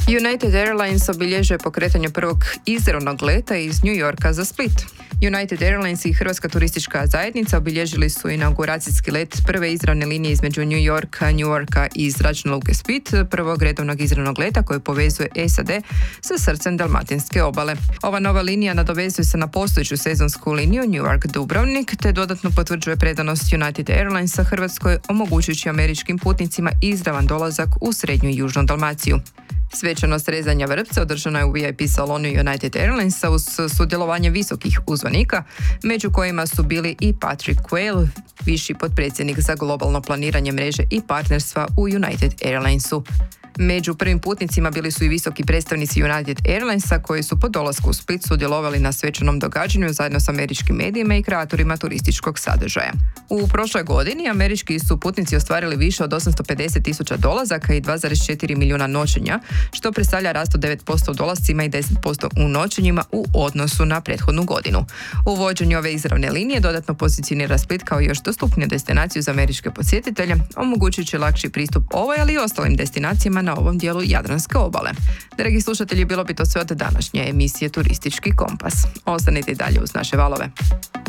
United Airlines obilježuje pokretanje prvog izravnog leta iz New Yorka za Split. United Airlines i Hrvatska turistička zajednica obilježili su inauguracijski let prve izravne linije između New Yorka i zračne luke Split, prvog redovnog izravnog leta koji povezuje SAD sa srcem Dalmatinske obale. Ova nova linija nadovezuje se na postojeću sezonsku liniju New York-Dubrovnik te dodatno potvrđuje predanost United Airlinesa Hrvatskoj, omogućujući američkim putnicima izravan dolazak u srednju i južnu Dalmaciju. Svečanost rezanja vrpca održana je u VIP salonu United Airlinesa uz sudjelovanje visokih uzvanika, među kojima su bili i Patrick Quayle, viši potpredsjednik za globalno planiranje mreže i partnerstva u United Airlinesu. Među prvim putnicima bili su i visoki predstavnici United Airlinesa koji su po dolasku u Split sudjelovali na svečanom događanju zajedno s američkim medijima i kreatorima turističkog sadržaja. U prošloj godini američki su putnici ostvarili više od 850.000 dolazaka i 2,4 milijuna noćenja, što predstavlja rast od 9% u dolascima i 10% u noćenjima u odnosu na prethodnu godinu. Uvođenje ove izravne linije dodatno pozicionira Split kao još dostupniju destinaciju za američke posjetitelje, omogućujući lakši pristup ovoj, ali i ostalim destinacijama na ovom dijelu Jadranske obale. Dragi slušatelji, bilo bi to sve od današnje emisije Turistički kompas. Ostanite i dalje uz naše valove.